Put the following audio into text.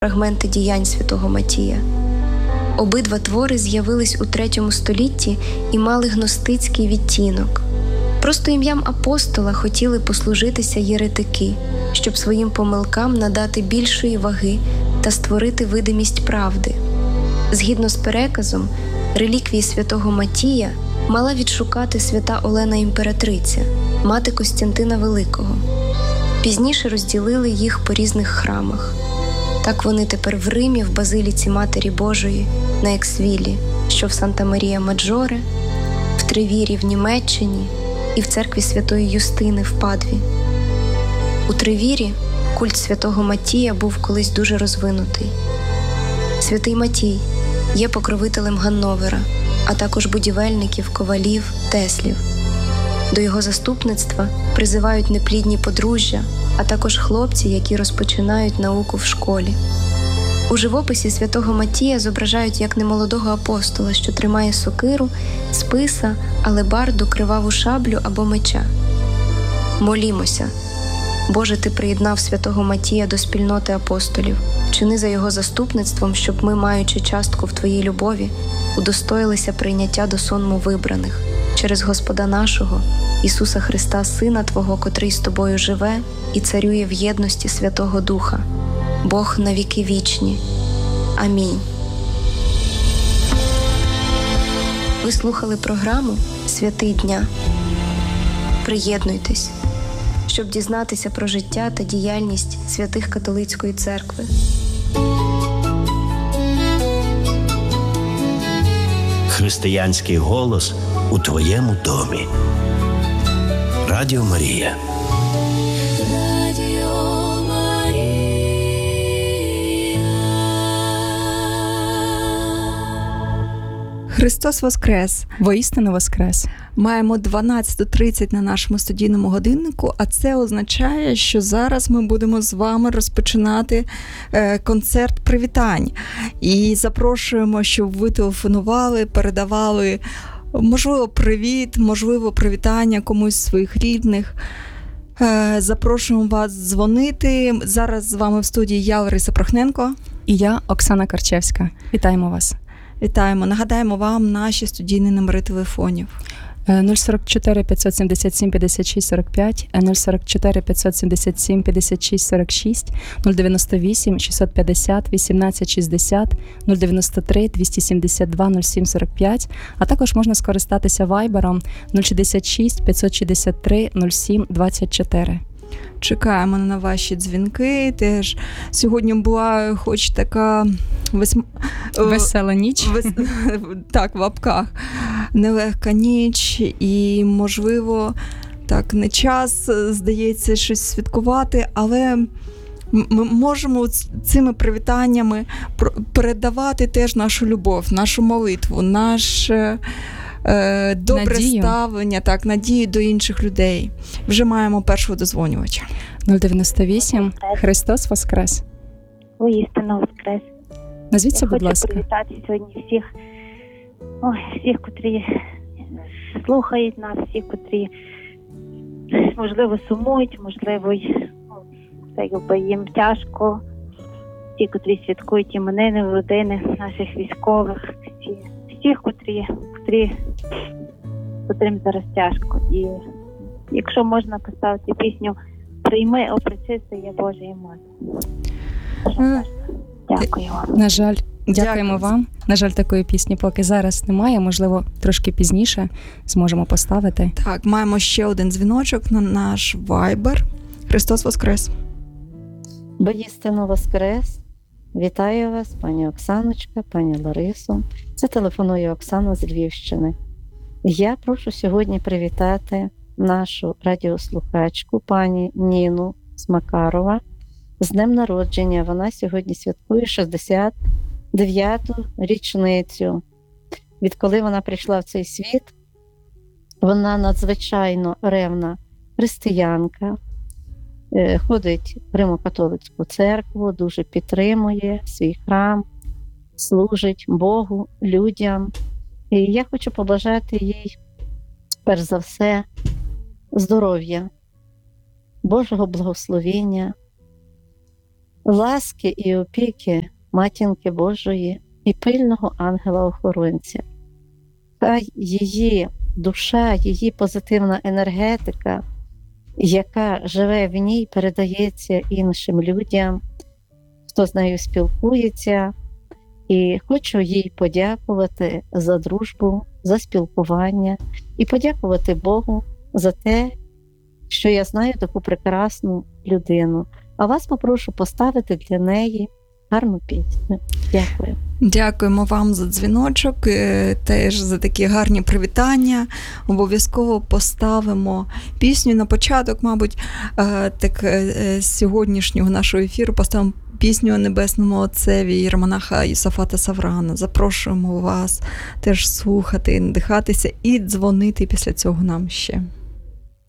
фрагменти діянь святого Матія. Обидва твори з'явились у 3 столітті і мали гностицький відтінок. Просто ім'ям апостола хотіли послужитися єретики, щоб своїм помилкам надати більшої ваги та створити видимість правди. Згідно з переказом, реліквії святого Матія мала відшукати свята Олена Імператриця, мати Костянтина Великого. Пізніше розділили їх по різних храмах. Так вони тепер в Римі в Базиліці Матері Божої на Ексвілі, що в Санта-Марія-Маджоре, в Тревірі в Німеччині і в церкві Святої Юстини в Падві. У Тревірі культ святого Матія був колись дуже розвинутий. Святий Матій є покровителем Ганновера, а також будівельників, ковалів, теслів. До його заступництва призивають неплідні подружжя, а також хлопці, які розпочинають науку в школі. У живописі святого Матія зображають як немолодого апостола, що тримає сокиру, списа, алебарду, криваву шаблю або меча. Молімося. Боже, Ти приєднав святого Матія до спільноти апостолів. Чини за його заступництвом, щоб ми, маючи частку в Твоїй любові, удостоїлися прийняття до сонму вибраних через Господа нашого, Ісуса Христа, Сина Твого, котрий з Тобою живе і царює в єдності Святого Духа, Бог на віки вічні. Амінь. Ви слухали програму «Святий дня». Приєднуйтесь, щоб дізнатися про життя та діяльність святих католицької церкви. Християнський голос у твоєму домі. Радіо Марія. Христос Воскрес! Воістину Воскрес! Маємо 12:30 на нашому студійному годиннику, а це означає, що зараз ми будемо з вами розпочинати концерт привітань. І запрошуємо, щоб ви телефонували, передавали, можливо, привіт, можливо, привітання комусь з своїх рідних. Запрошуємо вас дзвонити. Зараз з вами в студії я, Лариса Прохненко. І я, Оксана Карчевська. Вітаємо вас. Вітаємо. Нагадаємо вам наші студійні номери телефонів. 044 577 56 45, 044 577 56 46, 098 650 18 60, 093 272 07 45, а також можна скористатися вайбером 066 563 07 24. Чекаємо на ваші дзвінки. Теж сьогодні була хоч така весела ніч. Так, в лапках. Нелегка ніч і, можливо, так, не час, здається, щось святкувати, але ми можемо цими привітаннями передавати теж нашу любов, нашу молитву, наше добре надію. Ставлення, так, надію до інших людей. Вже маємо першого дозвонювача. 098. Христос Воскрес! Воістину Воскрес! Назвіться, будь ласка. Я хочу привітати сьогодні всіх, котрі слухають нас, всіх, котрі, можливо, сумують, можливо, їм тяжко, ті, котрі святкують іменини, родини наших військових, всіх, котрим зараз тяжко. І якщо можна поставити пісню «Прийми, о пречистая Божа Мати». Дякую вам. На жаль, дякуємо вам. На жаль, такої пісні поки зараз немає. Можливо, трошки пізніше зможемо поставити. Так, маємо ще один дзвіночок на наш вайбер. Христос Воскрес! Воістину Воскрес! Вітаю вас, пані Оксаночка, пані Ларисо. Це телефонує Оксана з Львівщини. Я прошу сьогодні привітати нашу радіослухачку, пані Ніну з Макарова, з днем народження. Вона сьогодні святкує 69-ту річницю. Відколи вона прийшла в цей світ, вона надзвичайно ревна християнка, ходить в Римо-католицьку церкву, дуже підтримує свій храм, служить Богу, людям. І я хочу побажати їй, перш за все, здоров'я, Божого благословення, ласки і опіки Матінки Божої і пильного ангела-охоронця. Хай її душа, її позитивна енергетика, яка живе в ній, передається іншим людям, хто з нею спілкується. І хочу їй подякувати за дружбу, за спілкування і подякувати Богу за те, що я знаю таку прекрасну людину. А вас попрошу поставити для неї гарну пісню. Дякую. Дякуємо вам за дзвіночок, теж за такі гарні привітання. Обов'язково поставимо пісню на початок, мабуть, сьогоднішнього нашого ефіру поставимо пісню Небесному Отцеві Єромонаха Йосафата Саврана. Запрошуємо вас теж слухати, надихатися і дзвонити після цього нам ще.